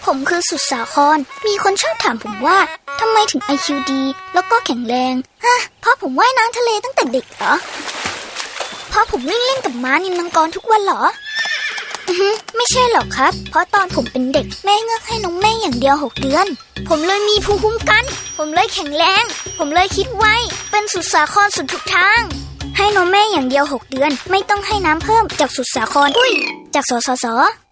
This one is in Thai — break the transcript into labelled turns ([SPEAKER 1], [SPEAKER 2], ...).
[SPEAKER 1] ผมคือสุดสาครมีคนชอบถามผมว่าทำไมถึง IQ ดีแล้วก็แข็งแรงเพราะผมว่ายน้ำทะเลตั้งแต่เด็กเหรอเพราะผมวิ่งเล่นกับม้านิลมังกรทุกวันเหรอไม่ใช่หรอกครับเพราะตอนผมเป็นเด็กแม่เงือกให้นมแม่อย่างเดียว6 เดือนผมเลยมีภูมิคุ้มกันผมเลยแข็งแรงผมเลยคิดไวเป็นสุดสาครสุดทุกทางให้นมแม่อย่างเดียว6 เดือนไม่ต้องให้น้ำเพิ่มจากสุดสาครจากสสส